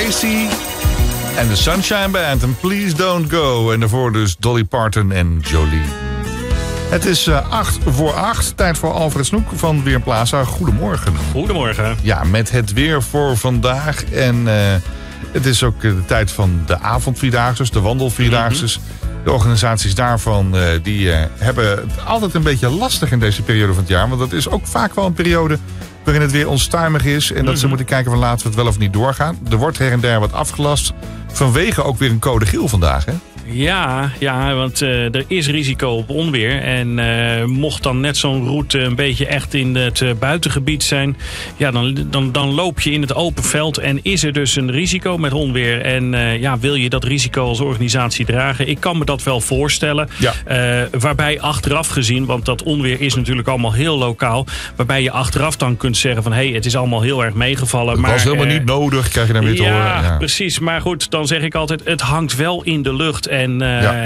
Lacey en de Sunshine Band en Please Don't Go. En daarvoor dus Dolly Parton en Jolene. Het is 7:08, tijd voor Alfred Snoek van Weerplaza. Goedemorgen. Goedemorgen. Ja, met het weer voor vandaag. En het is ook de tijd van de avondvierdaagses, de wandelvierdaagses. De organisaties daarvan die hebben het altijd een beetje lastig in deze periode van het jaar. Want dat is ook vaak wel een periode waarin het weer onstuimig is. En dat ze moeten kijken van laten we het wel of niet doorgaan. Er wordt her en der wat afgelast. Vanwege ook weer een code geel vandaag, hè? Ja, want er is risico op onweer. En mocht dan net zo'n route een beetje echt in het buitengebied zijn... ja, dan loop je in het open veld en is er dus een risico met onweer. En wil je dat risico als organisatie dragen? Ik kan me dat wel voorstellen. Ja. Waarbij achteraf gezien, want dat onweer is natuurlijk allemaal heel lokaal... waarbij je achteraf dan kunt zeggen van... het is allemaal heel erg meegevallen. Het was helemaal niet nodig, krijg je dan weer te horen. Ja, precies. Maar goed, dan zeg ik altijd, het hangt wel in de lucht... En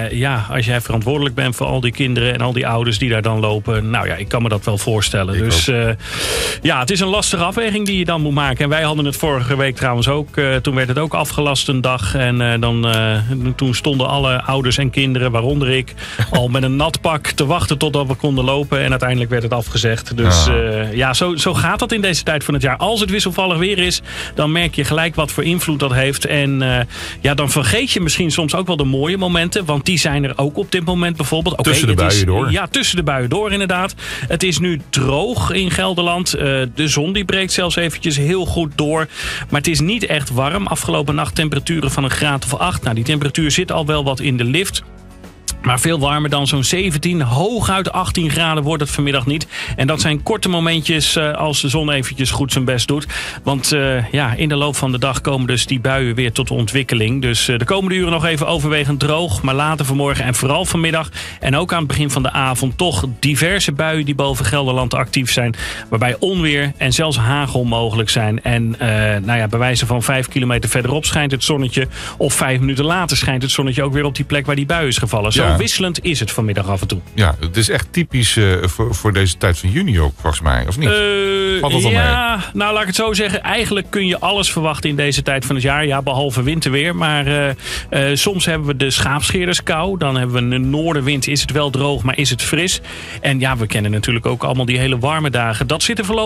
als jij verantwoordelijk bent voor al die kinderen en al die ouders die daar dan lopen... nou ja, ik kan me dat wel voorstellen. Dus het is een lastige afweging die je dan moet maken. En wij hadden het vorige week trouwens ook. Toen werd het ook afgelast een dag. En toen stonden alle ouders en kinderen, waaronder ik... al met een nat pak te wachten totdat we konden lopen. En uiteindelijk werd het afgezegd. Dus zo gaat dat in deze tijd van het jaar. Als het wisselvallig weer is, dan merk je gelijk wat voor invloed dat heeft. En dan vergeet je misschien soms ook wel de mooie momenten, want die zijn er ook op dit moment bijvoorbeeld. Tussen de buien door. Ja, tussen de buien door inderdaad. Het is nu droog in Gelderland. De zon die breekt zelfs eventjes heel goed door. Maar het is niet echt warm. Afgelopen nacht temperaturen van 1 graad of 8. Nou, die temperatuur zit al wel wat in de lift. Maar veel warmer dan zo'n 17, hooguit 18 graden wordt het vanmiddag niet. En dat zijn korte momentjes als de zon eventjes goed zijn best doet. Want in de loop van de dag komen dus die buien weer tot ontwikkeling. Dus de komende uren nog even overwegend droog. Maar later vanmorgen en vooral vanmiddag en ook aan het begin van de avond... toch diverse buien die boven Gelderland actief zijn. Waarbij onweer en zelfs hagel mogelijk zijn. En bij wijze van 5 kilometer verderop schijnt het zonnetje. Of 5 minuten later schijnt het zonnetje ook weer op die plek waar die bui is gevallen. Zo wisselend is het vanmiddag af en toe. Ja, het is echt typisch voor deze tijd van juni ook, volgens mij, of niet? Valt dat al mee? Nou laat ik het zo zeggen. Eigenlijk kun je alles verwachten in deze tijd van het jaar. Ja, behalve winterweer. Maar soms hebben we de schaapscheerderskou. Dan hebben we een noordenwind. Is het wel droog, maar is het fris? En ja, we kennen natuurlijk ook allemaal die hele warme dagen. Dat zit er voorlopig